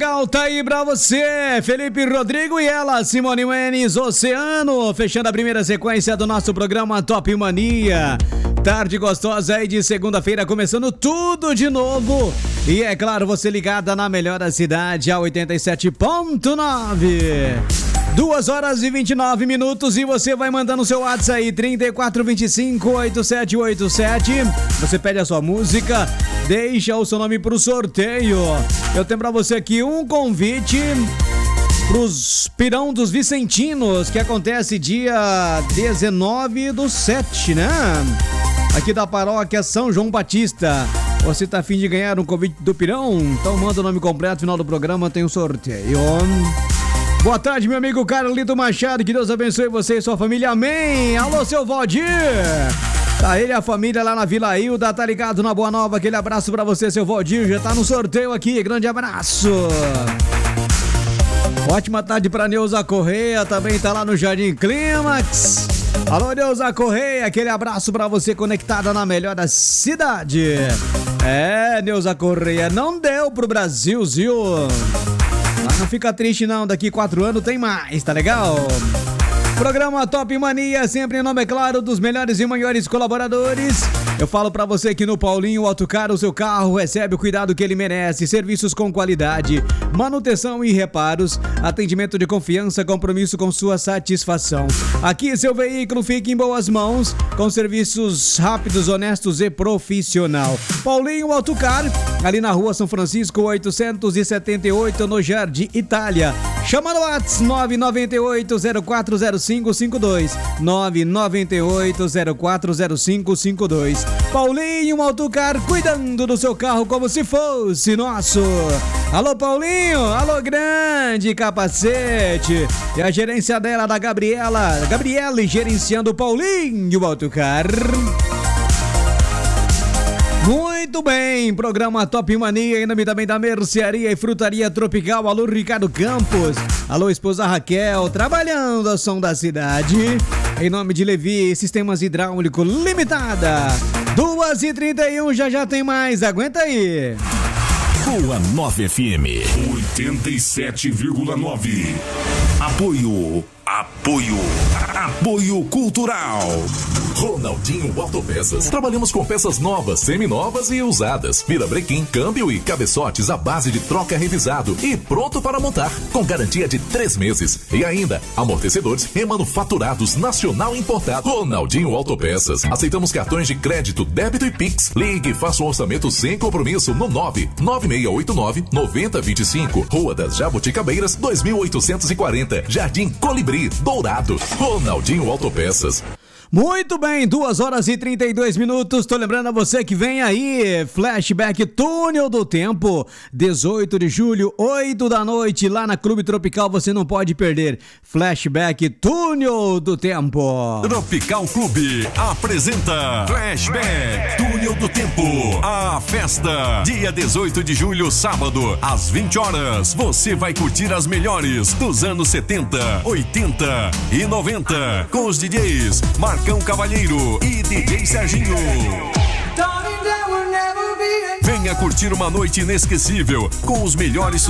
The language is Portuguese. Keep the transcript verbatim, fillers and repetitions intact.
legal, tá aí pra você, Felipe Rodrigo e ela, Simone Mendes, Oceano, fechando a primeira sequência do nosso programa Top Mania. Tarde gostosa aí de segunda-feira, começando tudo de novo. E é claro, você ligada na melhor da cidade, a oitenta e sete ponto nove. duas horas e vinte e nove minutos e você vai mandando o seu WhatsApp aí, trinta e quatro, vinte e cinco, oitenta e sete oitenta e sete. Você pede a sua música, deixa o seu nome pro sorteio. Eu tenho pra você aqui um convite pros Pirão dos Vicentinos, que acontece dia dezenove do sete, né? Aqui da paróquia São João Batista. Você tá afim de ganhar um convite do Pirão? Então manda o nome completo, final do programa tem um sorteio. Boa tarde, meu amigo Carlito Machado, que Deus abençoe você e sua família, amém. Alô, seu Valdir. Tá ele e a família lá na Vila Hilda, tá ligado na Boa Nova, aquele abraço pra você, seu Valdir, já tá no sorteio aqui, grande abraço. Ótima tarde pra Neuza Correia, também tá lá no Jardim Clímax. Alô, Neuza Correia, aquele abraço pra você conectada na melhor da cidade. É, Neuza Correia, não deu pro Brasil, viu? Mas não fica triste não, daqui quatro anos tem mais, tá legal? Programa Top Mania, sempre em nome, é claro, dos melhores e maiores colaboradores. Eu falo pra você que no Paulinho Autocar o seu carro recebe o cuidado que ele merece, serviços com qualidade, manutenção e reparos, atendimento de confiança, compromisso com sua satisfação. Aqui seu veículo fica em boas mãos, com serviços rápidos, honestos e profissional. Paulinho Autocar, ali na rua São Francisco oitocentos e setenta e oito, no Jardim Itália. Chama no WhatsApp nove nove oito zero quatro zero cinco cinco dois, nove nove oito zero quatro zero cinco cinco dois. Paulinho Autocar, cuidando do seu carro como se fosse nosso. Alô, Paulinho, alô, grande capacete. E a gerência dela, da Gabriela, Gabriele, gerenciando o Paulinho Autocar. Muito bem, programa Top Mania, em nome também da Mercearia e Frutaria Tropical. Alô, Ricardo Campos, alô, esposa Raquel, trabalhando a som da cidade. Em nome de Levi, Sistemas Hidráulico Limitada. duas e trinta e um, já já tem mais, aguenta aí. Boa nove F M oitenta e sete vírgula nove. Apoio, apoio, apoio cultural. Ronaldinho Autopeças. Trabalhamos com peças novas, seminovas e usadas. Virabrequim, câmbio e cabeçotes à base de troca revisado e pronto para montar, com garantia de três meses. E ainda, amortecedores remanufaturados nacional importado. Ronaldinho Autopeças. Aceitamos cartões de crédito, débito e Pix. Ligue e faça um orçamento sem compromisso no nove nove seis oito nove nove zero dois cinco. Rua das Jabuticabeiras, dois mil oitocentos e quarenta. Jardim Colibri, Dourado. Ronaldinho Autopeças. Muito bem, duas horas e trinta e dois minutos. Tô lembrando a você que vem aí, Flashback Túnel do Tempo, dezoito de julho, oito da noite, lá na Clube Tropical, você não pode perder. Flashback Túnel do Tempo. Tropical Clube apresenta Flashback Túnel do Tempo, a festa. Dia dezoito de julho, sábado, às vinte horas. Você vai curtir as melhores dos anos setenta, oitenta e noventa, com os D Js Marcos Cão Cavalheiro e D J Serginho. Venha curtir uma noite inesquecível com os melhores